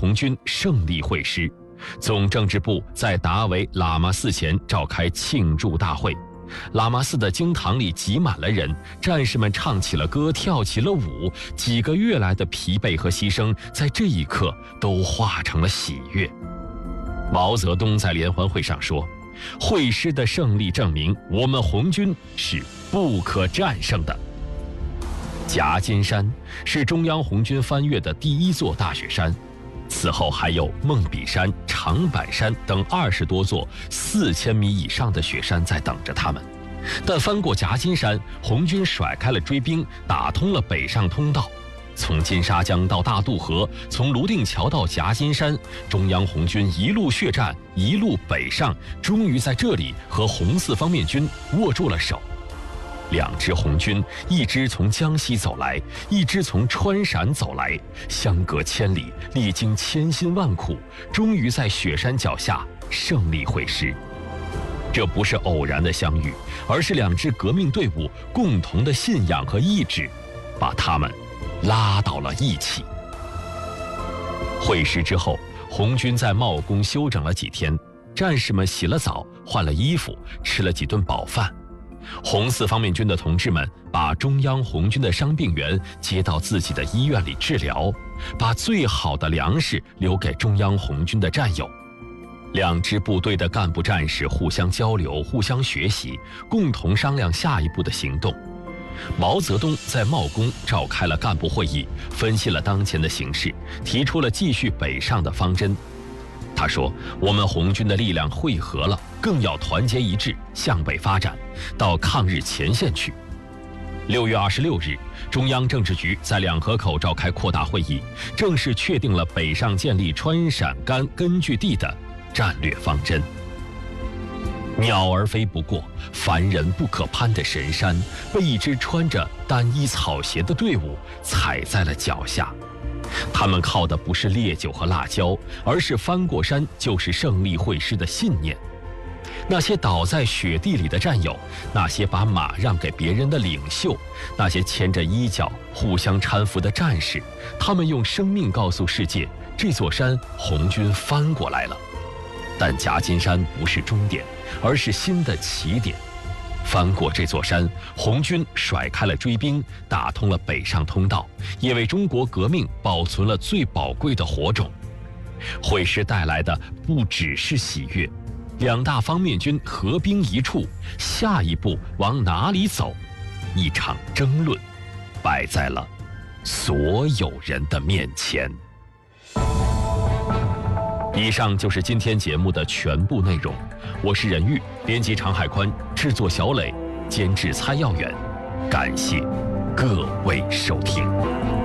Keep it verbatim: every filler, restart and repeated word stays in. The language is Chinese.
红军胜利会师，总政治部在达维喇嘛寺前召开庆祝大会。喇嘛寺的经堂里挤满了人，战士们唱起了歌，跳起了舞，几个月来的疲惫和牺牲，在这一刻都化成了喜悦。毛泽东在联欢会上说，会师的胜利证明我们红军是不可战胜的。夹金山是中央红军翻越的第一座大雪山，此后还有梦比山、长板山等二十多座四千米以上的雪山在等着他们。但翻过夹金山，红军甩开了追兵，打通了北上通道。从金沙江到大渡河，从泸定桥到夹金山，中央红军一路血战，一路北上，终于在这里和红四方面军握住了手。两支红军，一支从江西走来，一支从川陕走来，相隔千里，历经千辛万苦，终于在雪山脚下胜利会师。这不是偶然的相遇，而是两支革命队伍共同的信仰和意志，把他们拉到了一起。会师之后，红军在茂工休整了几天，战士们洗了澡，换了衣服，吃了几顿饱饭。红四方面军的同志们把中央红军的伤病员接到自己的医院里治疗，把最好的粮食留给中央红军的战友。两支部队的干部战士互相交流，互相学习，共同商量下一步的行动。毛泽东在茂工召开了干部会议，分析了当前的形势，提出了继续北上的方针。他说，我们红军的力量汇合了，更要团结一致，向北发展，到抗日前线去。六月二十六日，中央政治局在两河口召开扩大会议，正式确定了北上建立川陕甘根据地的战略方针。鸟儿飞不过，凡人不可攀的神山，被一支穿着单衣草鞋的队伍踩在了脚下。他们靠的不是烈酒和辣椒，而是翻过山就是胜利会师的信念。那些倒在雪地里的战友，那些把马让给别人的领袖，那些牵着衣角互相搀扶的战士，他们用生命告诉世界，这座山红军翻过来了。但夹金山不是终点，而是新的起点。翻过这座山，红军甩开了追兵，打通了北上通道，也为中国革命保存了最宝贵的火种。会师带来的不只是喜悦，两大方面军合兵一处，下一步往哪里走？一场争论摆在了所有人的面前。以上就是今天节目的全部内容，我是任玉，编辑常海宽，制作小磊，监制蔡耀远，感谢各位收听。